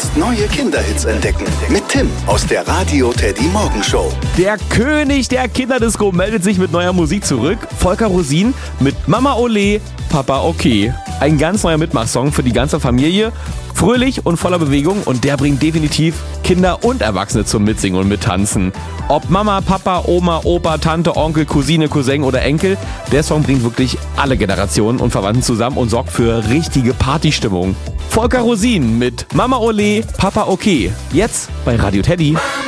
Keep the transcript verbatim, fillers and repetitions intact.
Jetzt neue Kinderhits entdecken. Mit Tim aus der Radio Teddy Morgenshow. Der König der Kinderdisco meldet sich mit neuer Musik zurück. Volker Rosin mit Mama Ole, Papa okay. Ein ganz neuer Mitmachsong für die ganze Familie. Fröhlich und voller Bewegung und der bringt definitiv Kinder und Erwachsene zum Mitsingen und Mittanzen. Ob Mama, Papa, Oma, Opa, Tante, Onkel, Cousine, Cousin oder Enkel, der Song bringt wirklich alle Generationen und Verwandten zusammen und sorgt für richtige Partystimmung. Volker Rosin mit Mama Ole, Papa okay. Jetzt bei Radio Teddy.